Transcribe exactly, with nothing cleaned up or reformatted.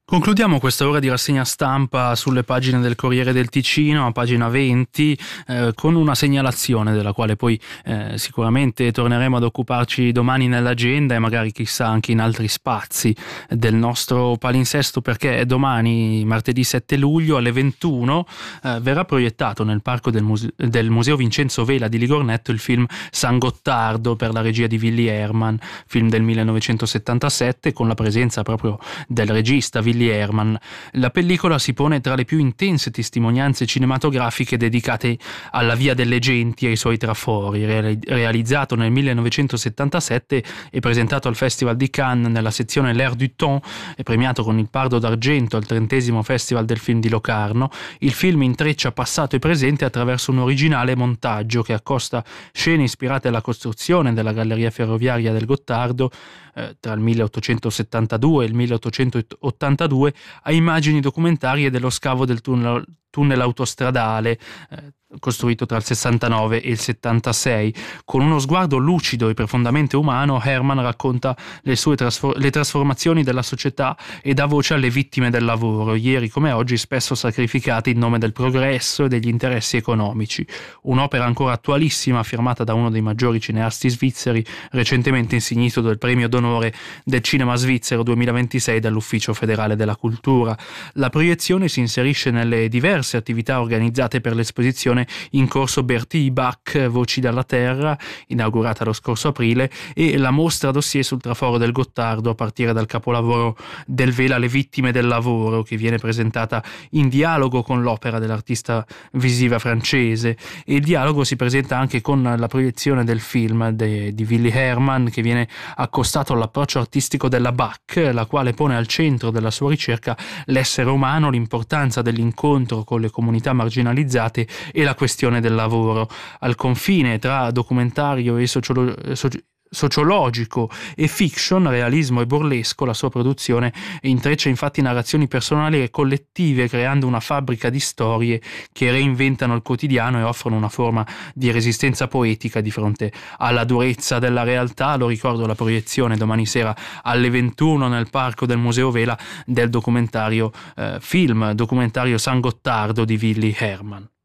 Concludiamo questa ora di rassegna stampa sulle pagine del Corriere del Ticino, a pagina venti, eh, con una segnalazione della quale poi eh, sicuramente torneremo ad occuparci domani nell'agenda e magari chissà anche in altri spazi del nostro palinsesto, perché domani, martedì sette luglio alle ventuno, eh, verrà proiettato nel parco del, muse- del Museo Vincenzo Vela di Ligornetto il film San Gottardo per la regia di Willy Herman, film del millenovecentosettantasette con la presenza proprio del regista Willy Herman. La pellicola si pone tra le più intense testimonianze cinematografiche dedicate alla Via delle Genti e ai suoi trafori. Reali- realizzato nel millenovecentosettantasette e presentato al Festival di Cannes nella sezione L'Air du Temps e premiato con il Pardo d'Argento al trentesimo Festival del Film di Locarno, il film intreccia passato e presente attraverso un originale montaggio che accosta scene ispirate alla costruzione della galleria ferroviaria del Gottardo eh, tra il milleottocentosettantadue e il milleottocentottantadue a immagini documentarie dello scavo del tunnel, tunnel autostradale eh, costruito tra il sessantanove e il settantasei. Con uno sguardo lucido e profondamente umano, Herman racconta le sue trasfor- le trasformazioni della società e dà voce alle vittime del lavoro, ieri come oggi spesso sacrificate in nome del progresso e degli interessi economici. Un'opera ancora attualissima, firmata da uno dei maggiori cineasti svizzeri, recentemente insignito del premio d'onore del cinema svizzero duemilaventisei dall'Ufficio federale della cultura. La proiezione si inserisce nelle diverse attività organizzate per l'esposizione in corso Bertie Bach, Voci dalla Terra, inaugurata lo scorso aprile, e la mostra dossier sul traforo del Gottardo a partire dal capolavoro del Vela Le vittime del lavoro, che viene presentata in dialogo con l'opera dell'artista visiva francese. E il dialogo si presenta anche con la proiezione del film de, di Willy Herman, che viene accostato all'approccio artistico della Bach, la quale pone al centro della sua ricerca l'essere umano, l'importanza dell'incontro con le comunità marginalizzate e la questione del lavoro. Al confine tra documentario e sociolo- soci- sociologico e fiction, realismo e burlesco, la sua produzione intreccia infatti narrazioni personali e collettive, creando una fabbrica di storie che reinventano il quotidiano e offrono una forma di resistenza poetica di fronte alla durezza della realtà. Lo ricordo, la proiezione domani sera alle ventuno nel parco del Museo Vela del documentario eh, film documentario San Gottardo di Willy Herman.